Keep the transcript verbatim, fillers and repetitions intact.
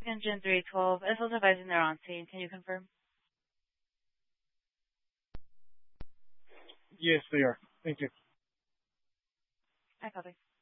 Engine three twelve, S L devices are on scene. Can you confirm? Yes, they are. Thank you. I copy.